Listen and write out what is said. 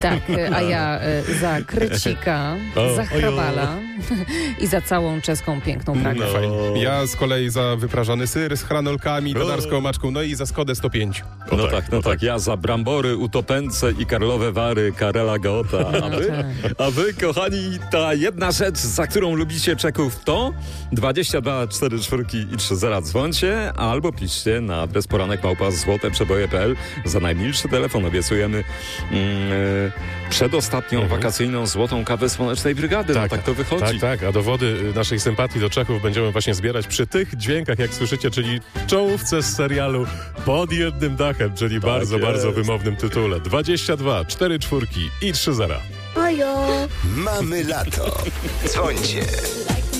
Tak, a ja za Krycika, za Hrabala i za całą czeską piękną Pragę. Ja z kolei za wyprażany syr z hranolkami, tatarską maczką, no i za Skodę 105. No tak. Ja za brambory, utopęce i karlowe wary Karela Goota. A wy, kochani, ta jedna rzecz, za którą lubicie Czeków, to 22 44 i 30 dzwońcie, albo piszcie na adres poranek@złoteprzeboje.pl. Za najmilszy telefon obiecujemy przedostatnią wakacyjną złotą kawę Słonecznej Brygady. Tak to wychodzi. Tak, a dowody naszej sympatii do Czechów będziemy właśnie zbierać przy tych dźwiękach, jak słyszycie, czyli czołówce z serialu Pod jednym dachem, czyli bardzo wymownym tytule. 22 44 i 30. Ojo! Mamy lato. Dzwońcie.